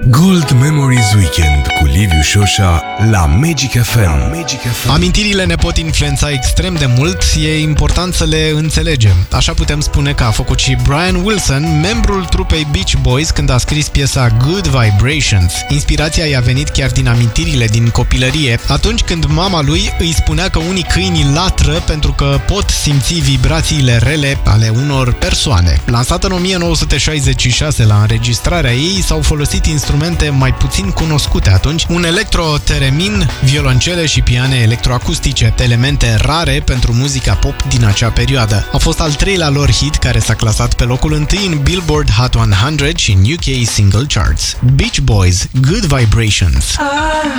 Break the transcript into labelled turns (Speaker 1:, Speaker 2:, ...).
Speaker 1: Gold Memories Weekend cu Liviu Șoșa la Magic FM.
Speaker 2: Amintirile ne pot influența extrem de mult, e important să le înțelegem. Așa putem spune că a făcut și Brian Wilson, membrul trupei Beach Boys, când a scris piesa Good Vibrations. Inspirația i-a venit chiar din amintirile din copilărie, atunci când mama lui îi spunea că unii câini latră pentru că pot simți vibrațiile rele ale unor persoane. Lansată în 1966 la înregistrarea ei, s-au folosit instrumente mai puțin cunoscute atunci, un electroteremin, violoncele și piane electroacustice, elemente rare pentru muzica pop din acea perioadă. A fost al treilea lor hit care s-a clasat pe locul întâi în Billboard Hot 100 și în UK Single Charts. Beach Boys, Good Vibrations.